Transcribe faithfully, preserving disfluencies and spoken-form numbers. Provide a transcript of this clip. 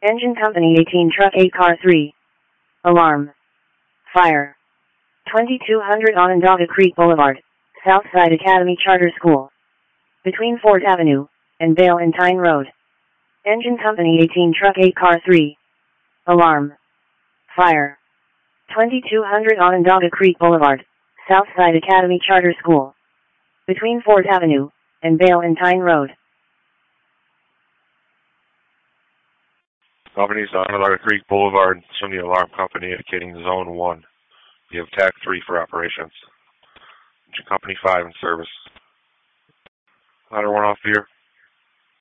Engine Company eighteen Truck eight Car three. Alarm. Fire. twenty-two hundred Onondaga Creek Boulevard, Southside Academy Charter School. Between Fort Avenue and Bale and Tyne Road. Engine Company eighteen Truck eight Car three. Alarm. Fire. twenty-two hundred Onondaga Creek Boulevard, Southside Academy Charter School. Between Fort Avenue and Bale and Tyne Road. Companies Onondaga Creek Boulevard, SUNY Alarm Company indicating Zone one. You have T A C three for operations. Engine Company five in service. Ladder one off here.